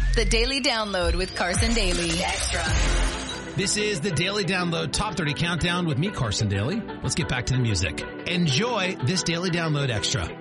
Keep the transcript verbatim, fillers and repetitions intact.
The Daily Download with Carson Daly. Extra. This is the Daily Download Top thirty Countdown with me, Carson Daly. Let's get back to the music. Enjoy this Daily Download Extra.